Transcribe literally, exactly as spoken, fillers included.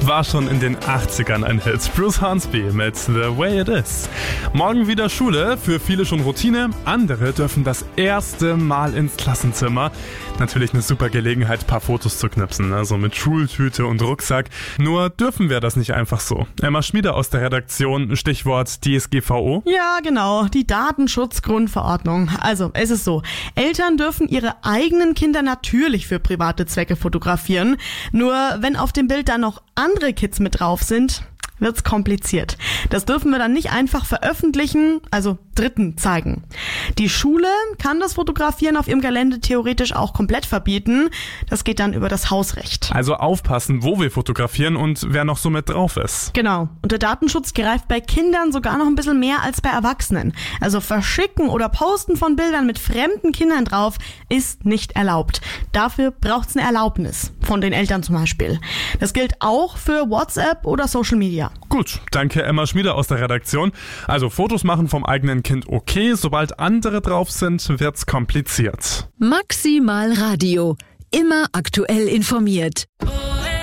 war schon in den achtzigern ein Hit. Bruce Hornsby mit The Way It Is. Morgen wieder Schule, für viele schon Routine, andere dürfen das erste Mal ins Klassenzimmer. Natürlich eine super Gelegenheit, ein paar Fotos zu knipsen, also mit Schultüte und Rucksack. Nur dürfen wir das nicht einfach so. Emma Schmieder aus der Redaktion, Stichwort D S G V O. Ja, genau, die Datenschutzgrundverordnung. Also, es ist so, Eltern dürfen ihre eigenen Kinder natürlich für private Zwecke fotografieren. Nur wenn auf dem Bild dann noch andere Kids mit drauf sind, wird's kompliziert. Das dürfen wir dann nicht einfach veröffentlichen, also Dritten zeigen. Die Schule kann das Fotografieren auf ihrem Gelände theoretisch auch komplett verbieten. Das geht dann über das Hausrecht. Also aufpassen, wo wir fotografieren und wer noch so mit drauf ist. Genau. Und der Datenschutz greift bei Kindern sogar noch ein bisschen mehr als bei Erwachsenen. Also Verschicken oder Posten von Bildern mit fremden Kindern drauf ist nicht erlaubt. Dafür braucht's eine Erlaubnis. Von den Eltern zum Beispiel. Das gilt auch für WhatsApp oder Social Media. Gut, danke Emma Schmieder aus der Redaktion. Also Fotos machen vom eigenen Kind okay, sobald andere drauf sind, wird's kompliziert. Maximal Radio. Immer aktuell informiert.